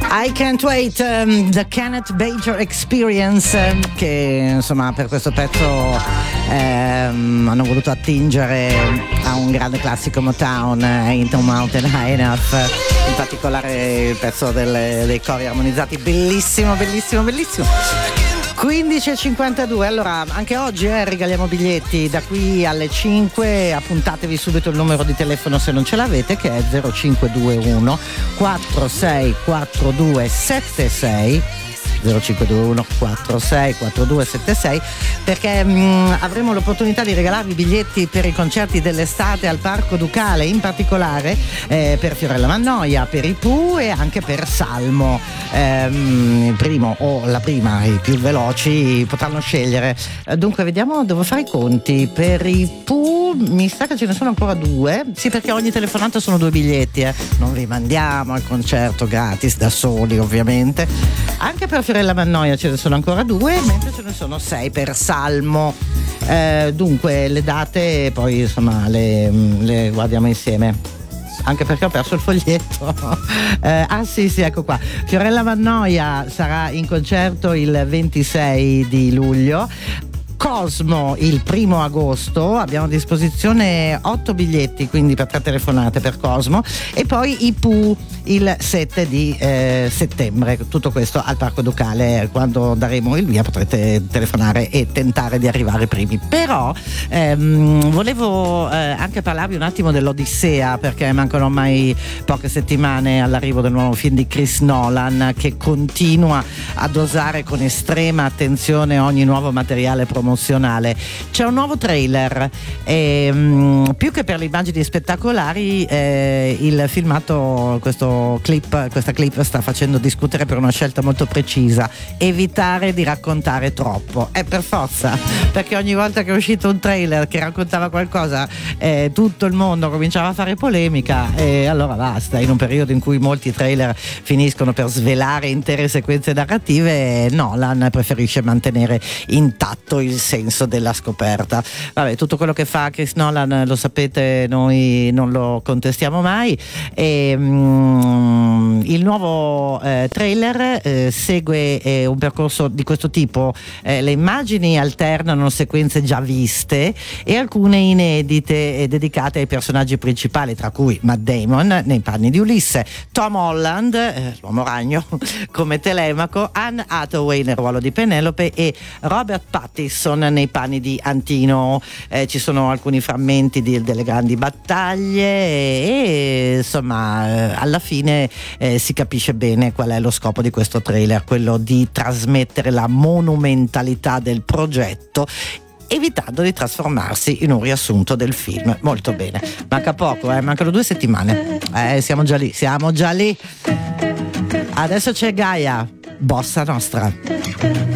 I Can't Wait, The Kenneth Baker Experience, che insomma per questo pezzo hanno voluto attingere a un grande classico Motown, Ain't No Mountain High Enough, in particolare il pezzo dei cori armonizzati, bellissimo, bellissimo, bellissimo. 15:52, allora anche oggi regaliamo biglietti da qui alle 5, appuntatevi subito il numero di telefono se non ce l'avete, che è 0521 464276 0521 464276, perché avremo l'opportunità di regalarvi biglietti per i concerti dell'estate al Parco Ducale, in particolare per Fiorella Mannoia, per i Pooh e anche per Salmo. Il primo o la prima, i più veloci potranno scegliere. Dunque vediamo, devo fare i conti. Per i Pooh mi sa che ce ne sono ancora 2, sì, perché ogni telefonata sono 2 biglietti, non vi mandiamo al concerto gratis da soli, ovviamente. Anche per Fiorella Mannoia ce ne sono ancora 2, mentre ce ne sono 6 per Salmo. Dunque le date poi insomma le guardiamo insieme, anche perché ho perso il foglietto. Sì, ecco qua. Fiorella Mannoia sarà in concerto il 26 di luglio. Cosmo il 1 agosto, abbiamo a disposizione 8 biglietti, quindi per 3 telefonate per Cosmo, e poi i Pooh il 7 di settembre. Tutto questo al Parco Ducale. Quando daremo il via potrete telefonare e tentare di arrivare primi. Però volevo anche parlarvi un attimo dell'Odissea, perché mancano ormai poche settimane all'arrivo del nuovo film di Chris Nolan, che continua a dosare con estrema attenzione ogni nuovo materiale promozionale. C'è un nuovo trailer e più che per le immagini spettacolari il filmato, questa clip sta facendo discutere per una scelta molto precisa: evitare di raccontare troppo. Per forza, perché ogni volta che è uscito un trailer che raccontava qualcosa tutto il mondo cominciava a fare polemica, e allora basta. In un periodo in cui molti trailer finiscono per svelare intere sequenze narrative, Nolan preferisce mantenere intatto il senso della scoperta. Vabbè, tutto quello che fa Chris Nolan, lo sapete, noi non lo contestiamo mai. E il nuovo trailer segue un percorso di questo tipo. Le immagini alternano sequenze già viste e alcune inedite dedicate ai personaggi principali, tra cui Matt Damon nei panni di Ulisse, Tom Holland, l'uomo ragno, come Telemaco, Anne Hathaway nel ruolo di Penelope e Robert Pattinson nei panni di Antino. Ci sono alcuni frammenti delle grandi battaglie e insomma alla fine si capisce bene qual è lo scopo di questo trailer, quello di trasmettere la monumentalità del progetto, evitando di trasformarsi in un riassunto del film. Molto bene, manca poco, mancano 2 settimane, siamo già lì. Adesso c'è Gaia, Bossa Nostra.